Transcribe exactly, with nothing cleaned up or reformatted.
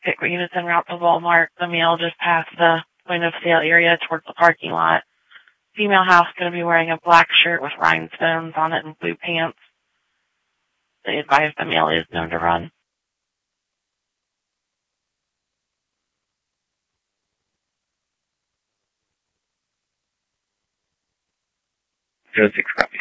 pick units en route to Walmart. The male just passed the point of sale area towards the parking lot. Female house going to be wearing a black shirt with rhinestones on it and blue pants. They advise the male is known to run. zero six,